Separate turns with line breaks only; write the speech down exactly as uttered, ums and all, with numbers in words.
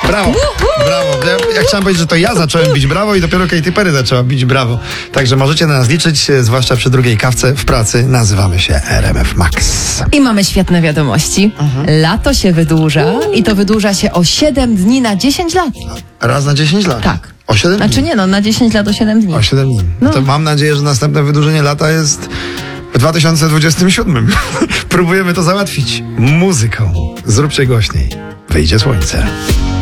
Brawo, brawo. Ja, ja chciałem powiedzieć, że to ja zacząłem bić brawo i dopiero Katy Perry zaczęła bić brawo. Także możecie na nas liczyć, zwłaszcza przy drugiej kawce w pracy. Nazywamy się R M F Max.
I mamy świetne wiadomości. Lato się wydłuża i to wydłuża się o siedem dni na dziesięć lat.
Raz na dziesięć lat?
Tak.
O siedem
Znaczy
dni?
nie no, na dziesięć lat o siedem dni.
O siedem dni. No. To mam nadzieję, że następne wydłużenie lata jest w dwa tysiące dwudziestym siódmym. Próbujemy to załatwić muzyką. Zróbcie głośniej. Wyjdzie słońce.